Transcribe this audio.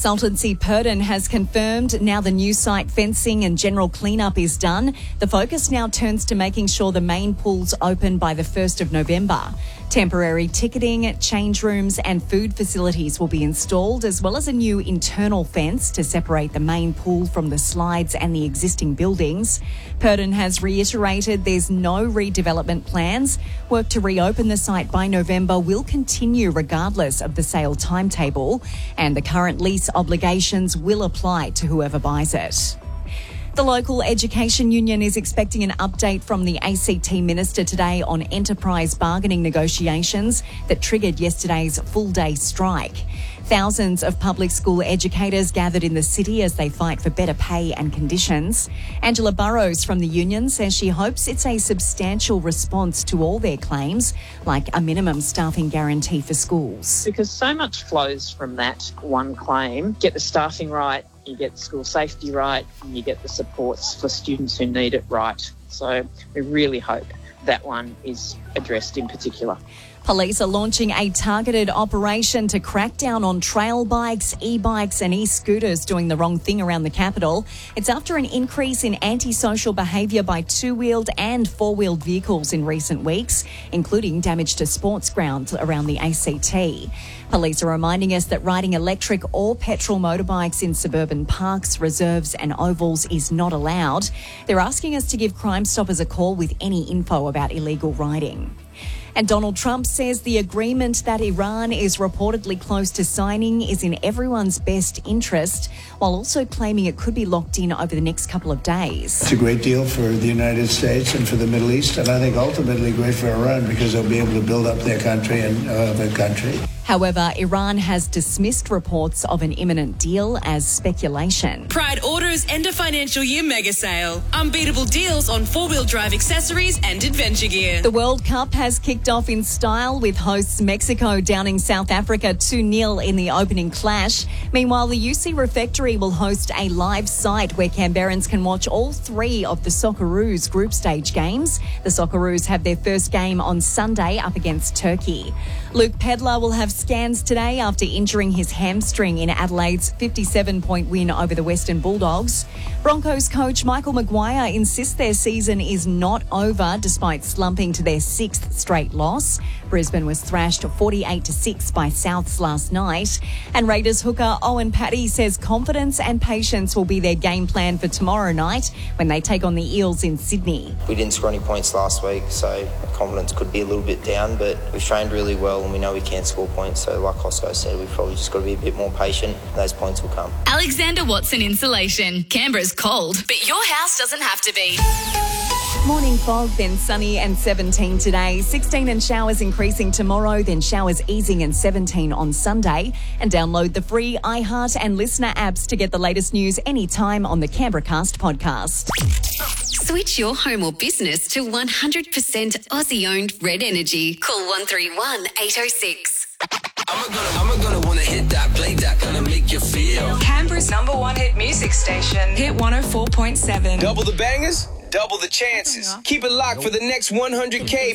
Consultancy Purdon has confirmed now the new site fencing and general clean-up is done. The focus now turns to making sure the main pool's open by the 1st of November. Temporary ticketing, change rooms and food facilities will be installed, as well as a new internal fence to separate the main pool from the slides and the existing buildings. Purdon has reiterated there's no redevelopment plans. Work to reopen the site by November will continue regardless of the sale timetable, and the current lease obligations will apply to whoever buys it. The local education union is expecting an update from the ACT minister today on enterprise bargaining negotiations that triggered yesterday's full-day strike. Thousands of public school educators gathered in the city as they fight for better pay and conditions. Angela Burrows from the union says she hopes it's a substantial response to all their claims, like a minimum staffing guarantee for schools. Because so much flows from that one claim. Get the staffing right, you get the school safety right, and you get the supports for students who need it right. So we really hope that one is addressed in particular. Police are launching a targeted operation to crack down on trail bikes, e-bikes and e-scooters doing the wrong thing around the capital. It's after an increase in antisocial behaviour by two-wheeled and four-wheeled vehicles in recent weeks, including damage to sports grounds around the ACT. Police are reminding us that riding electric or petrol motorbikes in suburban parks, reserves and ovals is not allowed. They're asking us to give Crime Stoppers a call with any info about illegal riding. And Donald Trump says the agreement that Iran is reportedly close to signing is in everyone's best interest, while also claiming it could be locked in over the next couple of days. It's a great deal for the United States and for the Middle East, and I think ultimately great for Iran because they'll be able to build up their country and their country. However, Iran has dismissed reports of an imminent deal as speculation. Pride Auto's end of financial year mega sale. Unbeatable deals on four-wheel drive accessories and adventure gear. The World Cup has kicked off in style with hosts Mexico downing South Africa 2-0 in the opening clash. Meanwhile, the UC Refectory will host a live site where Canberrans can watch all three of the Socceroos group stage games. The Socceroos have their first game on Sunday up against Turkey. Luke Pedlar will have scans today after injuring his hamstring in Adelaide's 57-point win over the Western Bulldogs. Broncos coach Michael Maguire insists their season is not over despite slumping to their sixth straight loss. Brisbane was thrashed 48-6 by Souths last night. And Raiders hooker Owen Patty says confidence and patience will be their game plan for tomorrow night when they take on the Eels in Sydney. We didn't score any points last week, so confidence could be a little bit down, but we've trained really well and we know we can score points. So like Hosco said, we've probably just got to be a bit more patient and those points will come. Alexander Watson Insulation. Canberra's cold, but your house doesn't have to be. Morning fog, then sunny and 17 today. 16 and showers increasing tomorrow, then showers easing and 17 on Sunday. And download the free iHeart and Listener apps to get the latest news anytime on the Canberracast podcast. Switch your home or business to 100% Aussie-owned Red Energy. Call 131 806. I'm gonna wanna hit that, play that, gonna make you feel. Canberra's #1 hit music station. Hit 104.7. Double the bangers, double the chances. Keep it locked for the next 100K.